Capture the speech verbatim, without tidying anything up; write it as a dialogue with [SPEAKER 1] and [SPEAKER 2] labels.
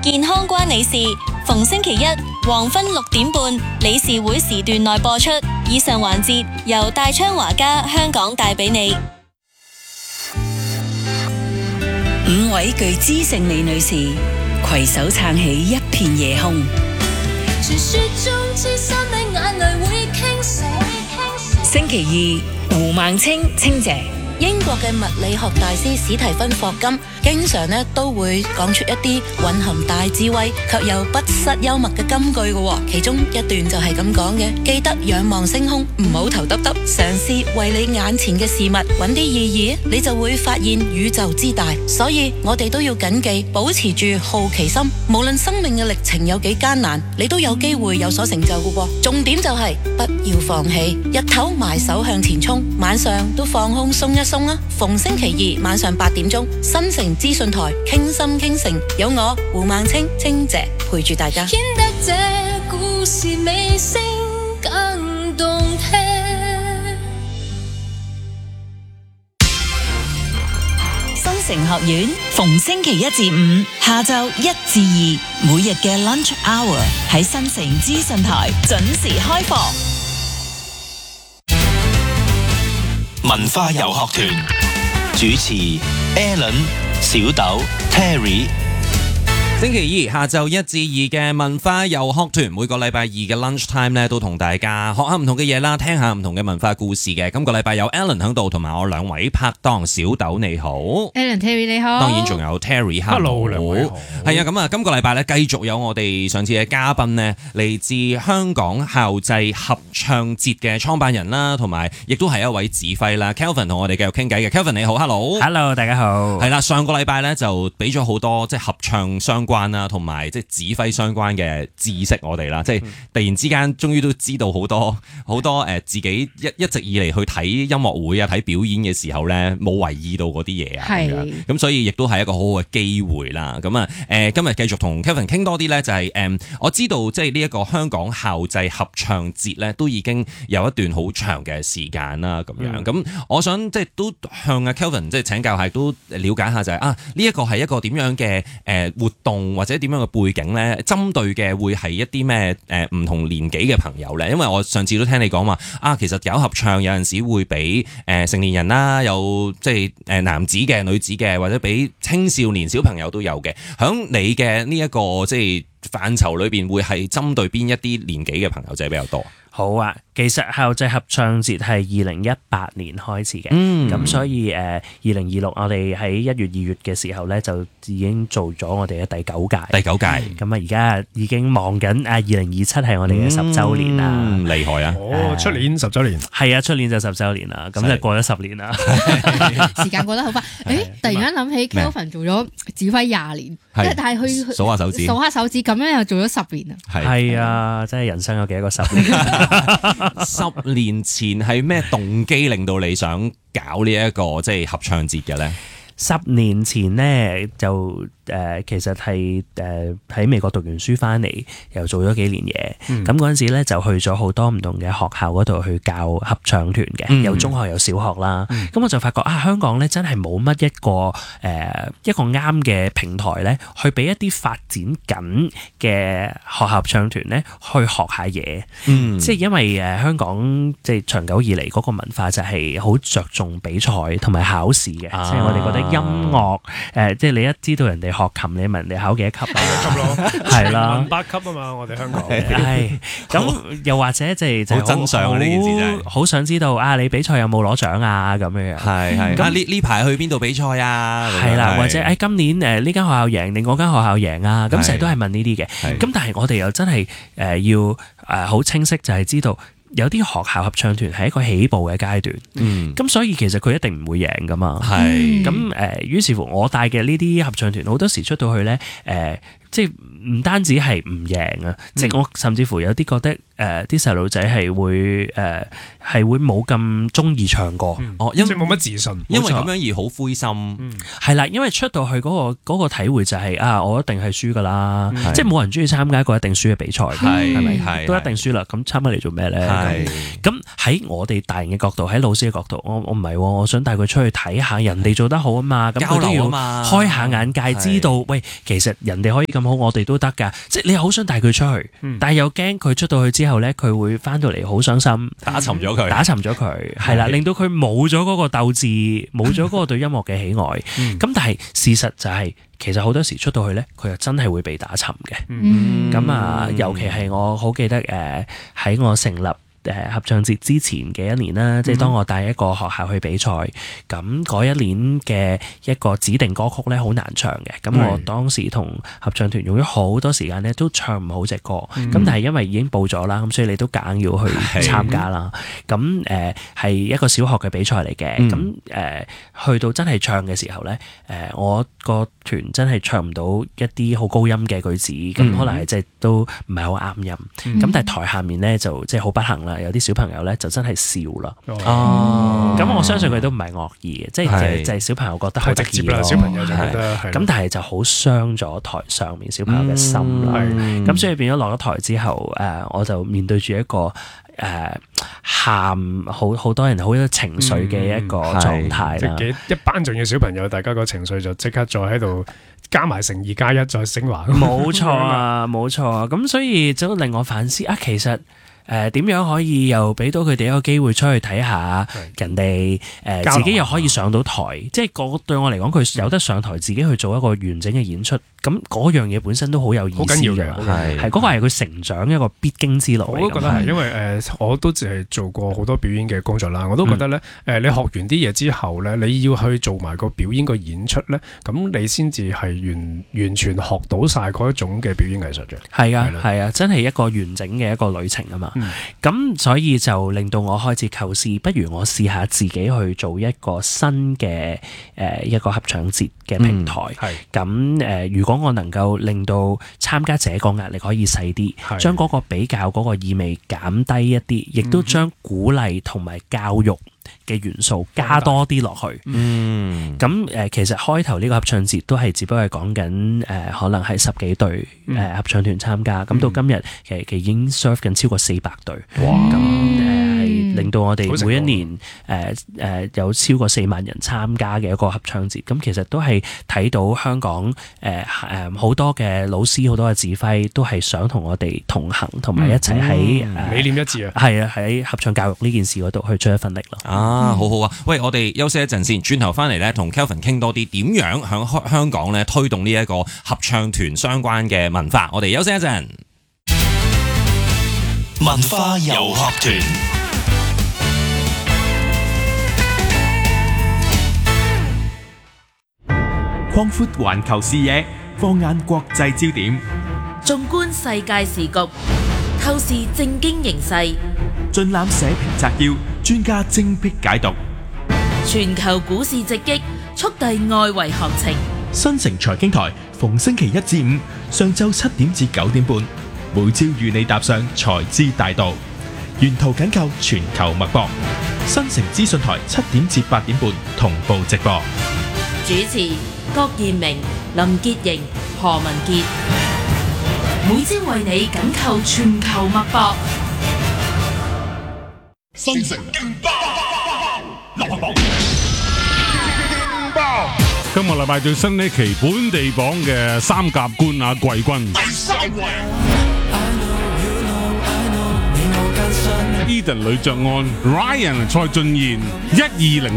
[SPEAKER 1] 健康關你事，逢星期一黃昏六點半理事會時段內播出。以上環節由大昌華家香港帶俾你。
[SPEAKER 2] 五位具知性美女士攜手撐起一片夜空。
[SPEAKER 3] 傳說中痴心的眼淚會傾瀉。
[SPEAKER 2] 星期二，胡孟青青姐。
[SPEAKER 4] 英國嘅物理學大師史提芬霍金經常咧都會講出一啲蘊含大智慧卻又不失幽默嘅金句嘅，其中一段就係咁講嘅：記得仰望星空，唔好頭耷耷，嘗試為你眼前嘅事物揾啲意義，你就會發現宇宙之大。所以我哋都要謹記，保持住好奇心，無論生命嘅歷程有幾艱難，你都有機會有所成就嘅喎。重點就係不要放棄，日頭埋手向前衝，晚上都放空鬆一鬆啊！逢星期二晚上八點鐘，新城資訊台傾心傾城，有我胡孟青青姐陪住大家。
[SPEAKER 3] 顯得這故事尾聲更動聽。
[SPEAKER 2] 新城學院逢星期一至五下晝一至二，每日嘅 lunch hour 喺新城資訊台準時開放。
[SPEAKER 5] 文化遊學團主持 Alan、小豆、Terry。
[SPEAKER 6] 星期二下晝一至二嘅文化遊學團，每個禮拜二嘅 lunch time 咧，都同大家學下唔同嘅嘢啦，聽下唔同嘅文化故事嘅。今個禮拜有 Alan 喺度，同埋我兩位拍檔小豆你好
[SPEAKER 7] ，Alan Terry 你好，
[SPEAKER 6] 當然仲有 Terry hello 兩位好。係啊，咁啊，今個禮拜咧繼續有我哋上次嘅嘉賓呢，嚟自香港校際合唱節嘅創辦人啦，同埋亦都係一位指揮啦 ，Kelvin 同我哋繼續傾偈嘅 ，Kelvin 你好 ，hello，hello
[SPEAKER 8] 大家好。
[SPEAKER 6] 係啦，上個禮拜咧就俾咗好多即係合唱相關啦，同埋即係指揮相關嘅知識我哋啦，即係突然之間終於都知道好多好多誒自己一一直以嚟去睇音樂會啊、睇表演嘅時候咧冇為意到嗰啲嘢啊，咁樣咁所以亦都係一個好好嘅機會啦。咁啊誒今日繼續同 Kelvin 傾多啲咧，就係誒我知道即係呢一個香港校際合唱節咧都已經有一段好長嘅時間啦，咁樣咁、嗯、我想即係都向阿 Kelvin 即係請教下，都了解下就係、是、啊呢一個係一個點樣嘅誒活動或者點樣嘅背景咧？針對嘅會係一啲咩誒唔同年紀嘅朋友咧？因為我上次都聽你講話啊，其實搞合唱有陣時會俾誒、呃、成年人啦，有即係誒男子嘅、女子嘅，或者俾青少年小朋友都有嘅。響你嘅呢一個即係範疇裏邊，會係針對邊一啲年紀嘅朋友仔比較多？
[SPEAKER 8] 好啊，其實校際合唱節係二零一八年開始嘅，咁、嗯、所以誒二零二六我哋喺一月二月嘅時候咧就已經做咗我哋嘅第九屆，第九屆，咁啊而家已經望緊啊二零二七係我哋嘅十週年啦，
[SPEAKER 6] 嗯，厲害啊！
[SPEAKER 9] 哦，出年十週年，
[SPEAKER 8] 係啊，出年就十週年啦，咁就過咗十年啦，
[SPEAKER 7] 時間過得好快。誒，突然間諗起 Kelvin 做咗指揮廿年，但係佢
[SPEAKER 6] 數下手指，
[SPEAKER 7] 數下手指咁樣又做咗十年啊！
[SPEAKER 8] 係啊，真係人生有幾多個十年？
[SPEAKER 6] 十年前係咩動機令到你想搞呢一個即係合唱節嘅咧？
[SPEAKER 8] 十年前呢，就誒、呃、其實係誒喺美國讀完書翻嚟，又做咗幾年嘢。咁嗰陣時咧就去咗好多唔同嘅學校嗰度去教合唱團嘅，嗯、有中學有小學啦。咁、嗯、我就發覺啊，香港咧真係冇乜一個誒、呃、一個啱嘅平台咧，去俾一啲發展緊嘅學校合唱團咧去學下嘢。嗯、即係因為誒香港即係長久以嚟嗰個文化就係好着重比賽同埋考試嘅，啊、即係我哋覺得音樂誒、呃，即係你一知道人哋學琴，你問人哋考幾多級啊？幾級咯？係啦，文八級啊嘛，我哋香港係咁，又或者即係就好真相啊！呢件事真係好想知道啊！你比賽有冇攞獎啊？咁樣樣係係咁呢呢排去邊度比賽啊？係啦，或者誒今年誒呢間學校贏定嗰間學校贏啊？咁成日都係問呢啲嘅。咁但係我哋又真係誒要誒好清晰，就係知道。有啲學校合唱團係一個起步嘅階段，咁、嗯、所以其實佢一定唔會贏噶嘛。係咁誒，於是乎我帶嘅呢啲合唱團好多時出到去咧，誒、呃，即係唔單止係唔贏啊，嗯、即係我甚至乎有啲覺得誒啲細路仔係會誒係、呃、會冇咁中意唱歌，嗯、哦，因為冇乜自信，因為咁樣而好灰心。係啦、嗯，因為出到去嗰、嗰個嗰個體會就係、是、啊，我一定係輸噶啦，嗯、即係冇人中意參加一個一定輸嘅比賽，係咪、嗯？都一定輸啦，咁參加嚟做咩咧？咁喺我哋大人嘅角度，喺老師嘅角度，我我唔係，我想帶佢出去睇下人哋做得好啊嘛，咁佢都要開下眼界，知道喂，其實人哋可以咁好，我哋都得㗎。即係你又好想帶佢出去，
[SPEAKER 9] 嗯
[SPEAKER 8] 但係又驚佢出到去之後咧，佢會翻到嚟好傷心，
[SPEAKER 6] 打沉咗佢，
[SPEAKER 8] 打沉咗佢，係啦，令到佢冇咗嗰個鬥志，冇咗嗰個對音樂嘅喜愛。
[SPEAKER 9] 嗯
[SPEAKER 8] 咁但係事實就係、其實好多時出到去咧，佢又真係會被打沉嘅。
[SPEAKER 7] 嗯
[SPEAKER 8] 咁啊，尤其係我好記得誒喺、我成立誒合唱節之前嘅一年啦，即係當我帶一個學校去比賽，咁嗰一年嘅一個指定歌曲咧好難唱嘅，咁我當時同合唱團用咗好多時間咧都唱唔好隻歌，咁但係因為已經報咗啦，咁所以你都夾硬要去參加啦。咁誒係一個小學嘅比賽嚟嘅，咁誒、呃、去到真係唱嘅時候咧，誒、呃、我個團真係唱唔到一啲好高音嘅句子，咁、嗯、可能係即係都唔係好啱音，咁、嗯、但係台下面咧就即係好不幸啦，有啲小朋友咧就真係笑啦。哦，咁我相信佢都唔係惡意嘅，即係就係小朋友覺得好得意咯。
[SPEAKER 9] 小朋友就覺得係，
[SPEAKER 8] 咁但係就好傷咗台上面小朋友嘅心啦。咁、嗯、所以變咗落咗台之後，誒、呃、我就面對住一個誒喊好好多人好多情緒嘅一個狀態啦。
[SPEAKER 9] 即、嗯、一班仲要小朋友，大家個情緒就即刻再喺度加埋成二加一再升華。
[SPEAKER 8] 冇錯啊，冇錯啊。咁所以就令我反思啊，其實。誒點、呃、樣可以又俾到佢哋一個機會出去睇下人哋誒、呃、自己又可以上到台，即係個對我嚟講，佢有得上台自己去做一個完整嘅演出，咁嗰樣嘢本身都好有意思嘅，係係嗰個係佢成長一個必經之路。
[SPEAKER 9] 我都覺得係，因為誒、呃、我都淨係做過好多表演嘅工作啦，我都覺得咧誒、嗯呃、你學完啲嘢之後咧，你要去做埋個表演個演出咧，咁你先至係完完全學到晒嗰一種嘅表演藝術嘅。係
[SPEAKER 8] 啊係啊，真係一個完整嘅一個旅程啊嘛。咁、嗯、所以就令到我開始構思，不如我試下自己去做一個新嘅誒、呃、一個合唱節嘅平台。係咁誒，如果我能夠令到參加者個壓力可以細啲，將嗰個比較嗰個意味減低一啲，亦都將鼓勵同埋教育嘅元素加多啲落去。嗯，咁誒、呃，其實開頭呢個合唱節都係只不過係講緊誒，可能係十幾隊誒、呃、合唱團參加。咁、嗯、到今日其實其實已經 serve 緊超過四百隊。哇！咁誒係令到我哋每一年誒誒、呃呃、有超過四萬人參加嘅一個合唱節。咁其實都係睇到香港誒誒好多嘅老師、好多嘅指揮都係想同我哋同行，同埋一齊喺
[SPEAKER 9] 理念一致啊。
[SPEAKER 8] 係啊，喺合唱教育呢件事嗰度去出一份力咯。
[SPEAKER 6] 啊，好好啊！喂，我哋休息一陣先，轉頭翻嚟咧，同 Kelvin 傾多啲點樣響香港咧推動呢一個合唱團相關嘅文化。我哋休息一陣。
[SPEAKER 5] 文化遊學團，
[SPEAKER 10] 擴闊環球視野，放眼國際焦點，
[SPEAKER 11] 縱觀世界時局，透視政經形勢，
[SPEAKER 10] 盡覽社評摘要，專家精闢解讀。
[SPEAKER 11] 全球股市直擊，速遞外圍行情。
[SPEAKER 10] 新城財經台逢星期一至五上晝七點至九點半，每朝與你踏上財資大道，沿途緊扣全球脈搏。新城資訊台七點至八點半同步直播。
[SPEAKER 11] 主持郭燕明、林潔瑩、何文傑，每朝為你緊扣全球脈搏。
[SPEAKER 12] 新城勁爆流行榜，
[SPEAKER 13] 今個禮拜最新呢期本地榜嘅三甲冠亞季軍，
[SPEAKER 12] 第三位
[SPEAKER 13] Eden 呂爵安、Ryan 蔡俊彥，一二零。